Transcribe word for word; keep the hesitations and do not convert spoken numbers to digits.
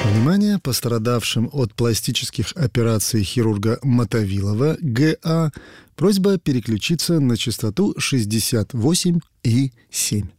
Внимание! Пострадавшим от пластических операций хирурга Мотовилова Г.А. просьба переключиться на частоту шестьдесят восемь и семь.